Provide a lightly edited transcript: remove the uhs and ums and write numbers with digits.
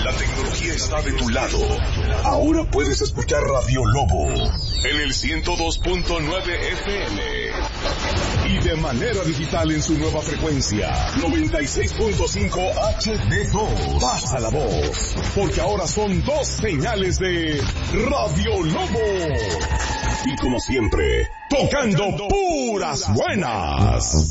La tecnología está de tu lado. Ahora puedes escuchar Radio Lobo en el 102.9 FM y de manera digital en su nueva frecuencia 96.5 HD2. Pasa la voz, porque ahora son 2 señales de Radio Lobo. Y como siempre, tocando puras buenas.